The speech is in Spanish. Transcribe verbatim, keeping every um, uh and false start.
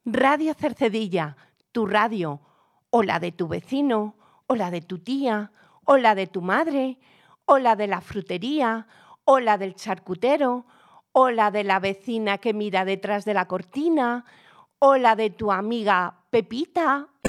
Radio Cercedilla, tu radio, o la de tu vecino, o la de tu tía, o la de tu madre, o la de la frutería, o la del charcutero, o la de la vecina que mira detrás de la cortina, o la de tu amiga Pepita.